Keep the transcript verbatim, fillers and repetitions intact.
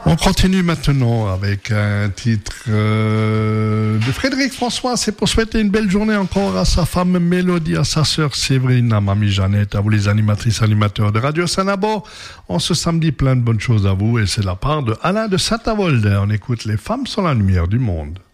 On continue maintenant avec un titre euh, de Frédéric François. C'est pour souhaiter une belle journée encore à sa femme Mélodie, à sa sœur Séverine, à mamie Jeannette, à vous les animatrices, animateurs de Radio Saint-Nabor. En ce samedi, plein de bonnes choses à vous et c'est la part de Alain de Saint-Avold. On écoute Les femmes sont la lumière du monde.